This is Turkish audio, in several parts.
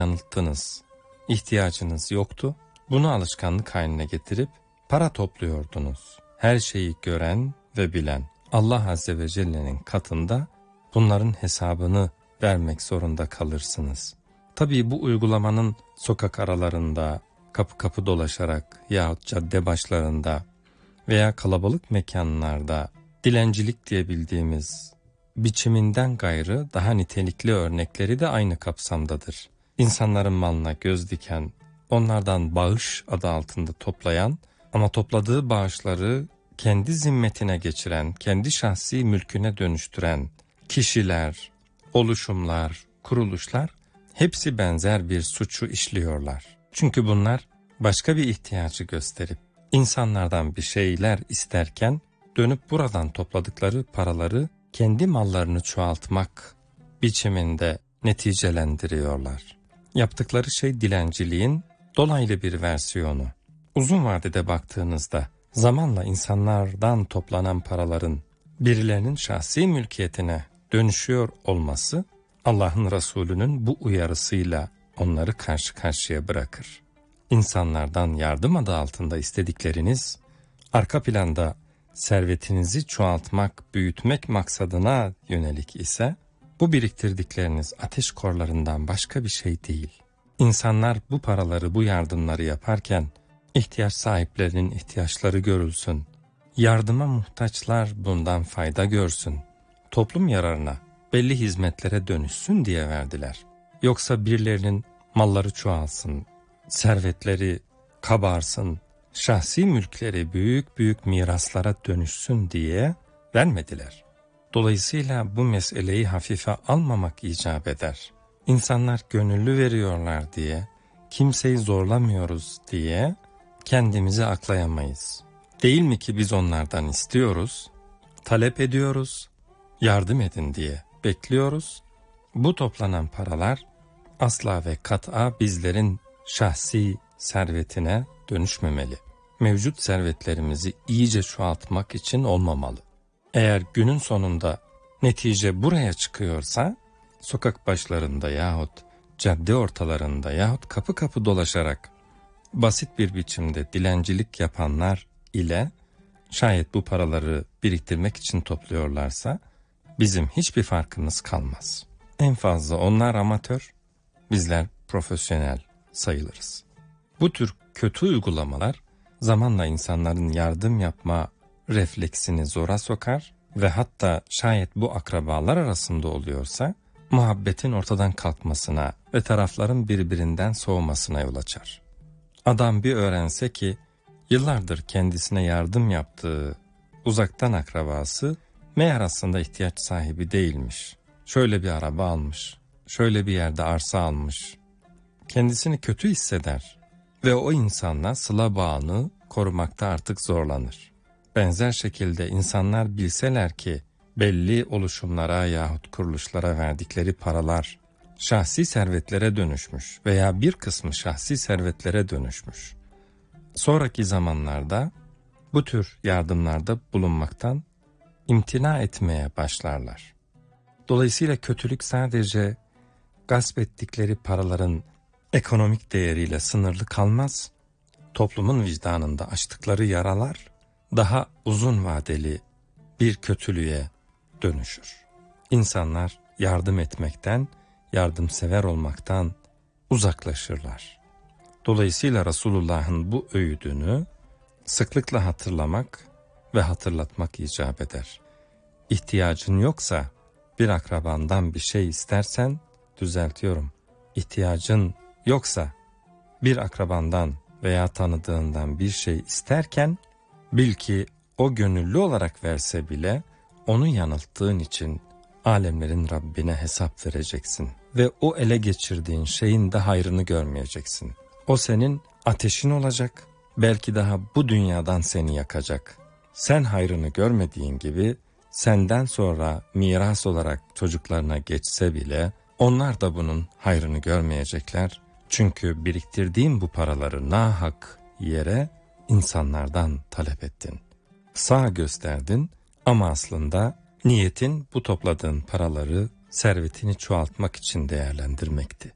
yanılttınız. İhtiyacınız yoktu. Bunu alışkanlık haline getirip para topluyordunuz. Her şeyi gören ve bilen Allah Azze ve Celle'nin katında bunların hesabını vermek zorunda kalırsınız. Tabii bu uygulamanın sokak aralarında, kapı kapı dolaşarak yahut cadde başlarında veya kalabalık mekanlarda dilencilik diye bildiğimiz biçiminden gayrı daha nitelikli örnekleri de aynı kapsamdadır. İnsanların malına göz diken, onlardan bağış adı altında toplayan ama topladığı bağışları kendi zimmetine geçiren, kendi şahsi mülküne dönüştüren kişiler, oluşumlar, kuruluşlar hepsi benzer bir suçu işliyorlar. Çünkü bunlar başka bir ihtiyacı gösterip insanlardan bir şeyler isterken dönüp buradan topladıkları paraları kendi mallarını çoğaltmak biçiminde neticelendiriyorlar. Yaptıkları şey dilenciliğin dolaylı bir versiyonu. Uzun vadede baktığınızda zamanla insanlardan toplanan paraların birilerinin şahsi mülkiyetine dönüşüyor olması Allah'ın Resulü'nün bu uyarısıyla onları karşı karşıya bırakır. İnsanlardan yardım adı altında istedikleriniz arka planda servetinizi çoğaltmak, büyütmek maksadına yönelik ise bu biriktirdikleriniz ateş korlarından başka bir şey değil. İnsanlar bu paraları, bu yardımları yaparken ihtiyaç sahiplerinin ihtiyaçları görülsün, yardıma muhtaçlar bundan fayda görsün, toplum yararına, belli hizmetlere dönüşsün diye verdiler. Yoksa birilerinin malları çoğalsın, servetleri kabarsın, şahsi mülkleri büyük büyük miraslara dönüşsün diye vermediler. Dolayısıyla bu meseleyi hafife almamak icap eder. İnsanlar gönüllü veriyorlar diye, kimseyi zorlamıyoruz diye kendimizi aklayamayız. Değil mi ki biz onlardan istiyoruz, talep ediyoruz, yardım edin diye bekliyoruz. Bu toplanan paralar asla ve kat'a bizlerin şahsi servetine dönüşmemeli. Mevcut servetlerimizi iyice çoğaltmak için olmamalı. Eğer günün sonunda netice buraya çıkıyorsa, sokak başlarında yahut cadde ortalarında yahut kapı kapı dolaşarak basit bir biçimde dilencilik yapanlar ile şayet bu paraları biriktirmek için topluyorlarsa bizim hiçbir farkımız kalmaz. En fazla onlar amatör, bizler profesyonel sayılırız. Bu tür kötü uygulamalar zamanla insanların yardım yapma refleksini zora sokar ve hatta şayet bu akrabalar arasında oluyorsa muhabbetin ortadan kalkmasına ve tarafların birbirinden soğumasına yol açar. Adam bir öğrense ki yıllardır kendisine yardım yaptığı uzaktan akrabası meğer aslında ihtiyaç sahibi değilmiş. Şöyle bir araba almış, şöyle bir yerde arsa almış. Kendisini kötü hisseder ve o insanla sıla bağını korumakta artık zorlanır. Benzer şekilde insanlar bilseler ki belli oluşumlara yahut kuruluşlara verdikleri paralar şahsi servetlere dönüşmüş veya bir kısmı şahsi servetlere dönüşmüş. Sonraki zamanlarda bu tür yardımlarda bulunmaktan imtina etmeye başlarlar. Dolayısıyla kötülük sadece gasp ettikleri paraların ekonomik değeriyle sınırlı kalmaz, toplumun vicdanında açtıkları yaralar daha uzun vadeli bir kötülüğe dönüşür. İnsanlar yardım etmekten, yardımsever olmaktan uzaklaşırlar. Dolayısıyla Resulullah'ın bu öğüdünü sıklıkla hatırlamak ve hatırlatmak icap eder. İhtiyacın yoksa bir akrabandan bir şey istersen, düzeltiyorum, ihtiyacın yoksa bir akrabandan veya tanıdığından bir şey isterken bil ki o gönüllü olarak verse bile onu yanılttığın için alemlerin Rabbine hesap vereceksin ve o ele geçirdiğin şeyin de hayrını görmeyeceksin. O senin ateşin olacak, belki daha bu dünyadan seni yakacak. Sen hayrını görmediğin gibi senden sonra miras olarak çocuklarına geçse bile onlar da bunun hayrını görmeyecekler. Çünkü biriktirdiğin bu paraları nahak yere insanlardan talep ettin. Sağ gösterdin ama aslında niyetin bu topladığın paraları servetini çoğaltmak için değerlendirmekti.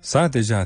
Sadece